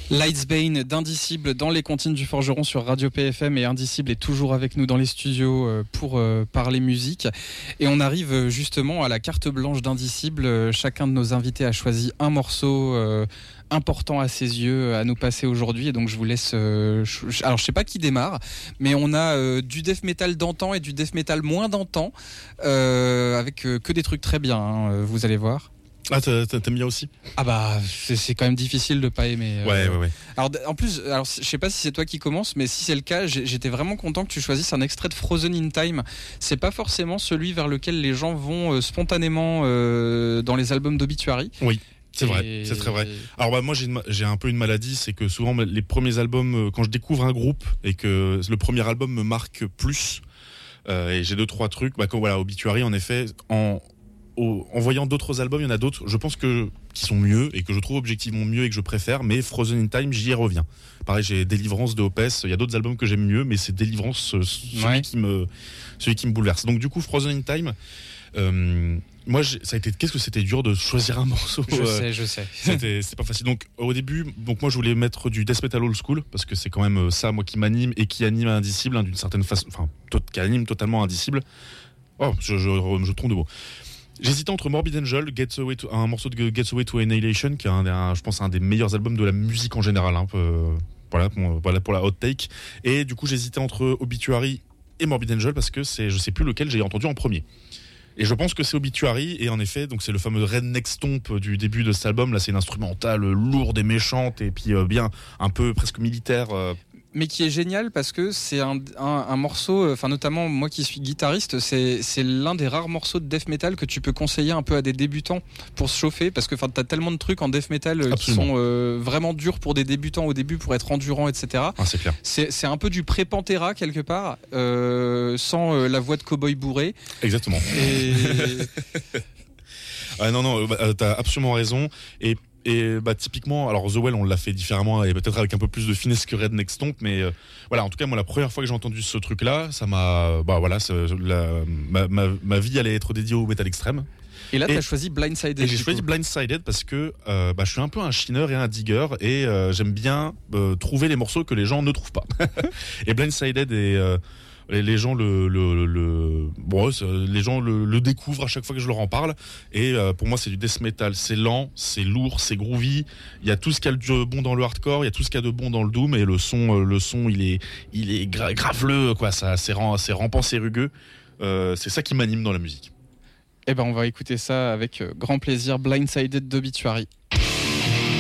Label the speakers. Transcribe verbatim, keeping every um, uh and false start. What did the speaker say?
Speaker 1: Lightsbane d'Indicible dans les comptines du Forgeron sur Radio P F M, et Indicible est toujours avec nous dans les studios pour parler musique. Et on arrive justement à la carte blanche d'Indicible. Chacun de nos invités a choisi un morceau important à ses yeux à nous passer aujourd'hui, et donc je vous laisse euh, je, alors je sais pas qui démarre, mais on a euh, du death metal d'antan et du death metal moins d'antan, euh, avec euh, que des trucs très bien, hein, vous allez voir.
Speaker 2: Ah, t'aimes bien aussi?
Speaker 1: Ah bah c'est, c'est quand même difficile de pas aimer. Euh...
Speaker 2: Ouais, ouais, ouais.
Speaker 1: Alors en plus, alors je sais pas si c'est toi qui commence, mais si c'est le cas, j'étais vraiment content que tu choisisses un extrait de Frozen in Time. C'est pas forcément celui vers lequel les gens vont euh, spontanément euh, dans les albums d'Obituary.
Speaker 2: Oui. C'est et... vrai, c'est très vrai. Alors bah moi j'ai, une, j'ai un peu une maladie, c'est que souvent les premiers albums, quand je découvre un groupe et que le premier album me marque plus, euh, et j'ai deux trois trucs, bah quand voilà, Obituary en effet, en au, en voyant d'autres albums, il y en a d'autres, je pense que qui sont mieux et que je trouve objectivement mieux et que je préfère, mais Frozen in Time, j'y reviens. Pareil, j'ai Délivrance de Opeth, il y a d'autres albums que j'aime mieux, mais c'est Délivrance euh, celui ouais. qui me celui qui me bouleverse. Donc du coup Frozen in Time, euh, moi, j'ai, ça a été, qu'est-ce que c'était dur de choisir un morceau.
Speaker 1: Je
Speaker 2: euh,
Speaker 1: sais, je sais.
Speaker 2: C'était, c'était pas facile. Donc, au début, donc moi, je voulais mettre du death metal old school parce que c'est quand même ça, moi, qui m'anime et qui anime Indicible, hein, d'une certaine façon, enfin, to- qui anime totalement Indicible. Oh, je, je, je trompe de mots. J'hésitais entre Morbid Angel, Gets Away to, un morceau de Gets Away to Annihilation, qui est un, un, je pense, un des meilleurs albums de la musique en général. Hein, peu, voilà, pour, voilà pour la hot take. Et du coup, j'hésitais entre Obituary et Morbid Angel parce que c'est, je sais plus lequel j'ai entendu en premier. Et je pense que c'est Obituary, et en effet, donc c'est le fameux Redneck Stomp du début de cet album. Là, c'est une instrumentale lourde et méchante, et puis euh, bien un peu presque militaire. Euh.
Speaker 1: Mais qui est génial parce que c'est un, un, un morceau, enfin notamment moi qui suis guitariste, c'est, c'est l'un des rares morceaux de death metal que tu peux conseiller un peu à des débutants pour se chauffer, parce que t'as tellement de trucs en death metal Absolument. qui sont euh, vraiment durs pour des débutants au début, pour être endurant, et cetera.
Speaker 2: Ah, c'est clair.
Speaker 1: C'est, c'est un peu du pré-Pantera quelque part, euh, sans euh, la voix de cow-boy bourré.
Speaker 2: Exactement.
Speaker 1: Et...
Speaker 2: ah, non, non, bah, t'as absolument raison. Et Et bah typiquement, alors The Well on l'a fait différemment et peut-être avec un peu plus de finesse que Redneck Stomp, mais euh, voilà, en tout cas moi la première fois que j'ai entendu ce truc-là, ça m'a, bah voilà, la, ma, ma, ma vie allait être dédiée au métal extrême.
Speaker 1: Et là, tu as choisi Blindsided.
Speaker 2: Et j'ai choisi Blindsided parce que euh, bah, je suis un peu un chineur et un digger et euh, j'aime bien euh, trouver les morceaux que les gens ne trouvent pas. Et Blindsided est euh, les gens le, le, le bon, les gens le, le découvrent à chaque fois que je leur en parle, et euh, pour moi c'est du death metal, c'est lent, c'est lourd, c'est groovy, il y a tout ce qu'il y a de bon dans le hardcore, il y a tout ce qu'il y a de bon dans le doom, et le son le son il est il est gra- graveleux quoi, ça c'est ram- c'est rampant, c'est rugueux, euh, c'est ça qui m'anime dans la musique.
Speaker 1: Eh ben on va écouter ça avec grand plaisir, Blindsided d'Obituary.